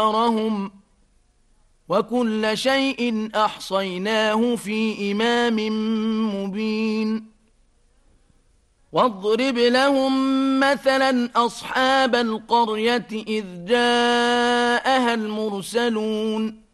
أعمارهم وكل شيء أحصيناه في إمام مبين واضرب لهم مثلا أصحاب القرية إذ جاءها المرسلون